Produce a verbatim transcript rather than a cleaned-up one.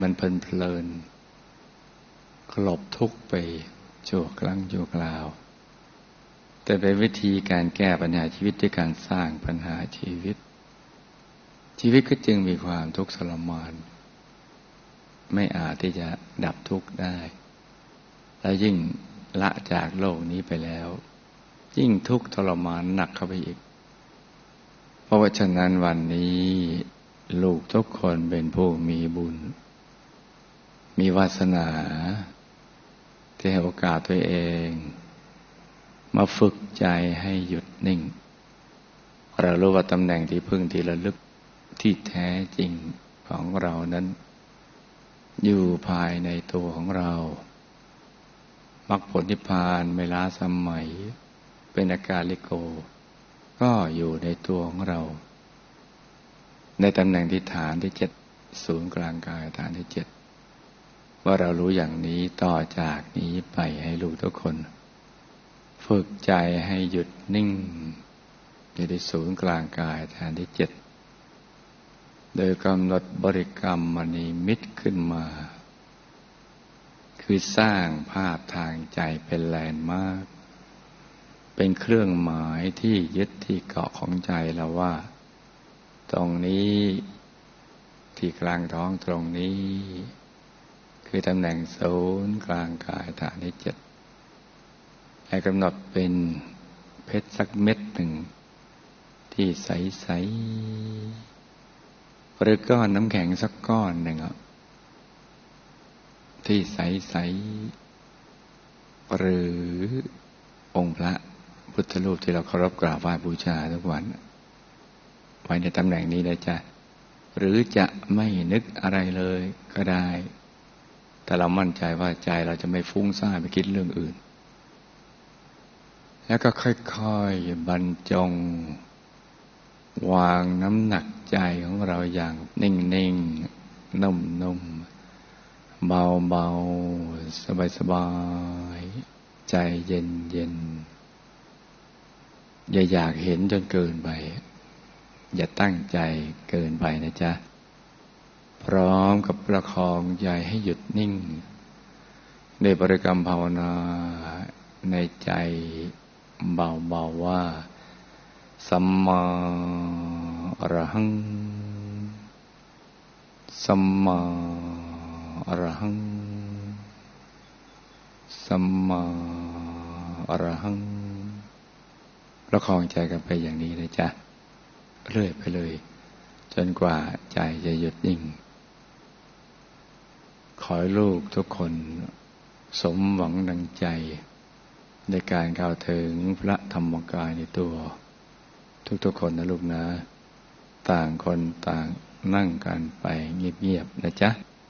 มันเพลินเพลินกลบทุกข์ไปชั่วครั้งชั่วคราวแต่เป็นวิธีการแก้ปัญหาชีวิตด้วยการสร้างปัญหาชีวิตชีวิตก็จึงมีความทุกข์ทรมานไม่อาจที่จะดับทุกข์ได้แล้วยิ่งละจากโลกนี้ไปแล้วยิ่งทุกข์ทรมานหนักเข้าไปอีกเพราะว่าฉะนั้นวันนี้ลูกทุกคนเป็นผู้มีบุญมีวาสนาที่ให้โอกาสตัวเองมาฝึกใจให้หยุดนิ่งเรารู้ว่าตำแหน่งที่พึ่งที่ระลึกที่แท้จริงของเรานั้นอยู่ภายในตัวของเรามรรคผลนิพพานไม่ล้าสมัยเป็นอากาลิโกก็อยู่ในตัวของเราในตำแหน่งที่ฐานที่เจ็ดศูนย์กลางกายฐานที่เจ็ดว่าเรารู้อย่างนี้ต่อจากนี้ไปให้ลูกทุกคนฝึกใจให้หยุดนิ่งอยู่ในศูนย์กลางกายฐานที่เจ็ดโดยกำหนดบริกรรมมณีมิตขึ้นมาคือสร้างภาพทางใจเป็นแลนด์มาร์คเป็นเครื่องหมายที่ยึดที่เกาะของใจเราว่าตรงนี้ที่กลางท้องตรงนี้คือตำแหน่งศูนย์กลางกายฐานที่เจ็ดให้กำหนดเป็นเพชรสักเม็ดหนึ่งที่ใสๆหรือก้อนน้ำแข็งสักก้อนหนึ่งที่ใสๆหรือองค์พระพุทธรูปที่เราเคารพกราบไหว้บูชาทุกวันไว้ในตำแหน่งนี้นะจ๊ะหรือจะไม่นึกอะไรเลยก็ได้แต่เรามั่นใจว่าใจเราจะไม่ฟุ้งซ่านไปคิดเรื่องอื่นแล้วก็ค่อยๆบรรจงวางน้ำหนักใจของเราอย่างนิ่งๆนุ่มๆเบาๆสบายๆใจเย็นๆอย่าอยากเห็นจนเกินไปอย่าตั้งใจเกินไปนะจ๊ะพร้อมกับประคองใจให้หยุดนิ่งในบริกรรมภาวนาในใจเบาๆว่าสัมมาอรหังสัมมาอรหังสัมมาอรหังประคองใจกันไปอย่างนี้เลยจ้ะเรื่อยไปเลยจนกว่าใจจะหยุดนิ่งขอให้ลูกทุกคนสมหวังดังใจในการเข้าถึงพระธรรมกายในตัวทุกๆคนนะลูกนะต่างคนต่างนั่งกันไปเงียบๆนะจ๊ะ